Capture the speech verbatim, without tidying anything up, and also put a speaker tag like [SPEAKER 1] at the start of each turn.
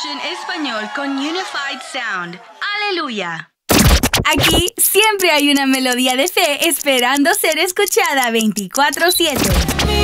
[SPEAKER 1] en español con Unified Sound. ¡Aleluya!
[SPEAKER 2] Aquí siempre hay una melodía de fe esperando ser escuchada veinticuatro siete.